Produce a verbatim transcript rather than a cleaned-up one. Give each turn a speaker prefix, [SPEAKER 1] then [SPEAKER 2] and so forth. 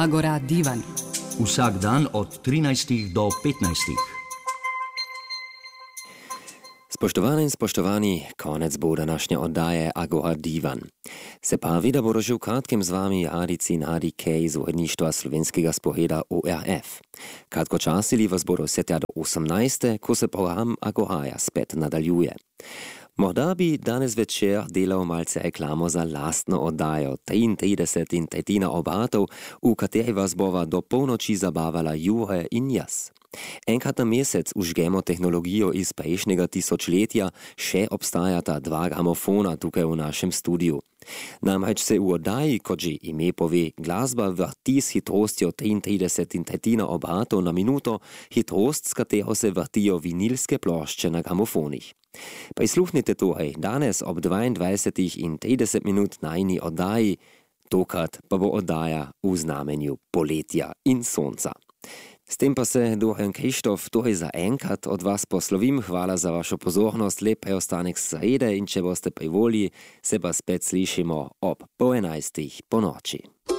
[SPEAKER 1] Agora Divan.
[SPEAKER 2] Vsak dan od trinajstih do petnajstih.
[SPEAKER 3] Spoštovane in spoštovani, konec bo današnje oddaje Agora Divan. Se pa vida bodo že v kratkem z vami Hadici in Hadi Kej z uredništva slovenskega spoheda O R F. Kratko časili vas bodo setja do osemnajste, ko se program Agoraja spet nadaljuje. Morda bi danes večer delal malce reklamo za lastno oddajo triintrideset in tretjina obatov, v kateri vas bova do polnoči zabavala Jure in jaz. Enkrat na mesec užgemo tehnologijo iz prejšnjega tisočletja, še obstajata dva gramofona tukaj v našem studiu. Namreč se v oddaji, kot že ime pove, glasba vrti s hitrostjo triintrideset in tretjina obatov na minuto, hitrost, s katero se vrtijo vinilske plošče na gramofonih. Prisluhnite torej danes ob dvaindvajsetih in trideset minut najini oddaji, tokrat pa bo oddaja v znamenju poletja in sonca. S tem pa se, Dorian Krištof, torej za enkrat od vas poslovim. Hvala za vašo pozornost, lep preostanek srede in če boste pri volji, se pa spet slišimo ob pol enajstih po noči.